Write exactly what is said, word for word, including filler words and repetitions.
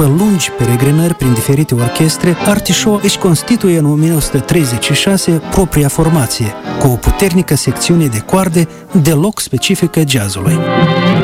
După lungi peregrinări prin diferite orchestre, Artișo își constituie în o mie nouă sute treizeci și șase propria formație, cu o puternică secțiune de coarde deloc specifică jazzului.